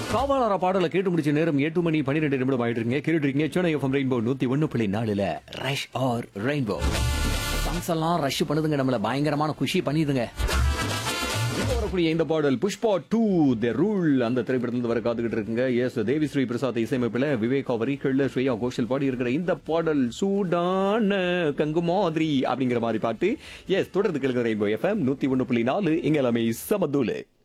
காவாலார பாடலை கேட்டு முடிச்ச நேரம் 8 மணி 12 நிமிடம் ஆயிட்டு இருக்கீங்க. கேட்டுட்டு இருக்கீங்க Chennai FM rainbow 101.4ல rush R rainbow. Songs எல்லாம் ரஷ் பண்ணுதுங்க, நம்மள பயங்கரமான குஷி பண்ணிதுங்க. இப்போ வரக்கூடிய இந்த பாடல் புஷ்பா 2 தி ரூல் அந்த திரைப்படத்துல வர காத்துக்கிட்டு இருக்குங்க. எஸ், தேவி ஸ்ரீ பிரசாத் இசையமைப்புல விவேகா வரிகள்ல ஸ்ரேயா கோஷல் பாடி இருக்கிற இந்த பாடல் சூடான கங்கு மாதிரி அப்படிங்கிற மாதிரி பாட்டு. எஸ், தொடர்ந்து கேளுங்க ரெயின்போ எஃப்எம் 101.4 இங்க எல்லாமே சமதூலு.